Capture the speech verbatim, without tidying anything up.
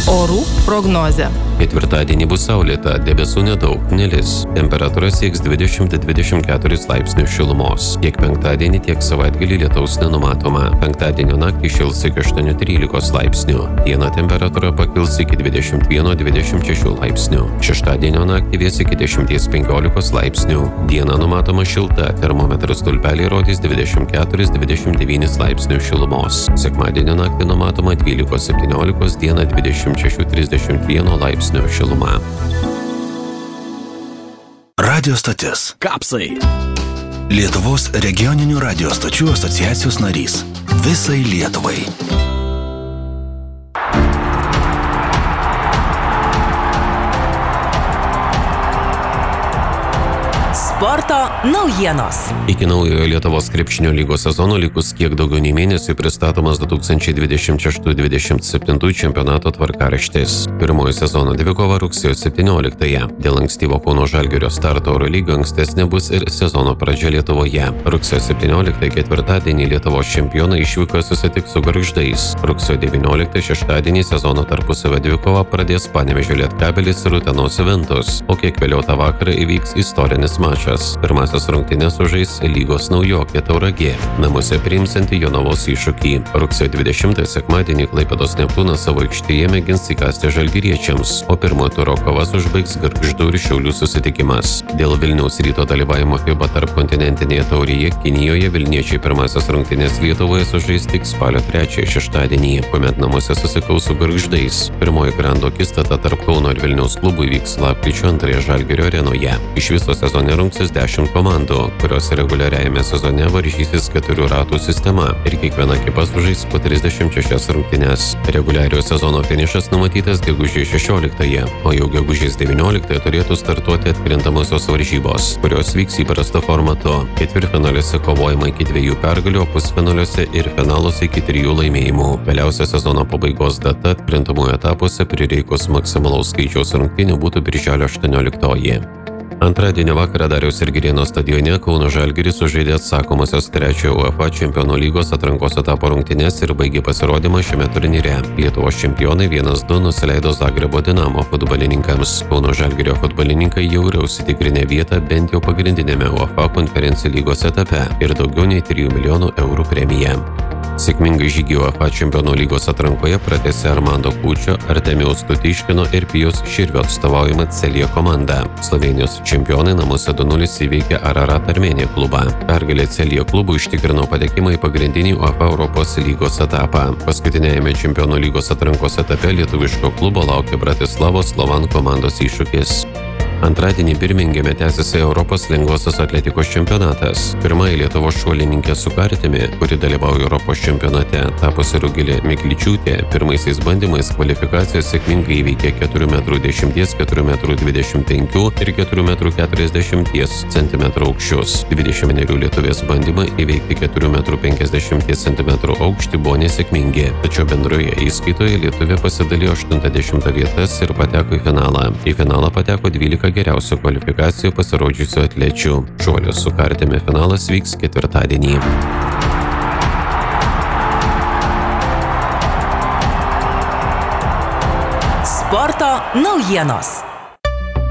Orų prognozė. Ketvirtadienį bus saulėta, debesų nedaug, nelis. Temperatūra sieks dvidešimt dvidešimt keturis laipsnius šilumos. Tiek penktadienį, tiek savaitgalį lietaus nenumatoma. Penktadienio naktį šils iki aštuonių trylikos laipsnių. Dieną temperatūra pakils iki dvidešimt vieno dvidešimt šešių laipsnių. Šeštadienio naktį vės iki dešimties penkiolikos laipsnių. Diena numatoma šilta, termometro stulpeliai rodys dvidešimt keturis dvidešimt devynis laipsnius šilumos. Sekmadienio naktį numatoma dvylikos septyniolikos, dieną dvidešimt šešių trisdešimt vieno laipsnių šiluma. Radio stotis. Kapsai. Lietuvos regioninių radio stočių asociacijos narys. Visai Lietuvai. Sporto naujienos. Iki naujojo Lietuvos krepšinio lygos sezono likus kiek daugiau nei mėnesiui pristatomas du tūkstančiai dvidešimt šeštų dvidešimt septintų čempionato tvarkaraštis. Pirmoji sezono dvikova rugsėjo septynioliktąją. Dėl ankstyvo Kauno Žalgirio starto Eurolyga ankstesnė bus ir sezono pradžia Lietuvoje. Rugsėjo septynioliktąją ketvirtadienį Lietuvos čempionai išvykoje susitiks su Gargždais. Rugsėjo devynioliktąją šeštadienį sezono tarpusavio dvikova pradės Panevėžio Lietkabelis ir Utenos Juventus, o kiek vėliau tą vakarą įvyks istorinis mačas. Pirmasis rungtynes sužais lygos naujokė Tauragė, namuose priimsianti Jonavos iššūkį. Rugsėjo dvidešimtąją sekmadienį Klaipėdos Neptūnas savo aikštėje mėgins įkasti žalgiriečiams, o pirmojo turo kovas užbaigs Gargždų ir Šiaulių susitikimas. Dėl Vilniaus Ryto dalyvavimo FIBA tarpkontinentinėje taurėje Kinijoje vilniečiai pirmasis rungtynes Lietuvoje sužais tik spalio trečiąją šeštadienį, kuomet namuose susikaus su Gargždais. Pirmoji grando akistata tarp Kauno ir Vilniaus klubų įvyks lapkričio antrąją Žalgirio arenoje. Iš viso sezone rungsis dešimt komandų, kurios reguliariajame sezone varžysis keturių ratų sistema ir kiekviena ekipa sužais po trisdešimt šešias rungtynes. Reguliariojo sezono finišas numatytas gegužės šešioliktąją, o jau gegužės devynioliktąją turėtų startuoti atkrintamosios varžybos, kurios vyks įprasto formatu. Ketvirtfinaliuose kovojama iki dviejų pergalių, o pusfinaliuose ir finaluose iki trijų laimėjimų. Vėliausia sezono pabaigos data atkrintamųjų etapuose prireikus maksimalaus skaičiaus rungtynių būtų birželio aštuonioliktoji. Antradienio vakarą Dariaus ir Girėno stadione Kauno Žalgiris sužaidė atsakomosios trečiojo UEFA Čempionų lygos atrankos etapo rungtynes ir baigė pasirodymą šiame turnyre. Lietuvos čempionai vienas du nusileido Zagrebo Dinamo futbolininkams. Kauno Žalgirio futbolininkai jau yra užsitikrinę vietą bent jau pagrindinėme UEFA konferencijų lygos etape ir daugiau nei trijų milijonų eurų premiją. Sėkmingai žygį UEFA Čempionų lygos atrankoje pratęsė Armando Kūčio, Artemijaus Tutiškino ir Pijaus Širvio atstovaujama Celje komanda. Slovėnijos čempionai namuose du nulis įveikė Ararat Armėnija klubą. Pergalė Celje klubų užtikrino patekimą į pagrindinį UEFA Europos lygos etapą. Paskutinėjame Čempionų lygos atrankos etape lietuviško klubo laukia Bratislavos Slovan komandos iššūkis. Antradienį Birmingeme tęsiasi Europos lengvosios atletikos čempionatas. Pirmąjį Lietuvos šuolininkė su kartimi, kuri dalyvauja Europos čempionate, tapusi Rugilė Mikličiūtė, pirmaisiais bandymais kvalifikacijos sėkmingai įveikė keturių metrų dešimties, keturių metrų dvidešimt penkių ir keturių metrų keturiasdešimties centimetrų aukščius. dvidešimt vienerių lietuvės bandymai įveikti keturių metrų penkiasdešimties centimetrų aukštį buvo nesėkmingi, tačiau bendroje įskaitoje lietuvė pasidalijo aštuntą dešimtą vietas ir pateko į finalą. Į finalą pateko dvylika geriausių kvalifikacijų pasirodžiusių atlečių. Šuolio su kartimi finalas vyks ketvirtadienį. Sporto naujienos.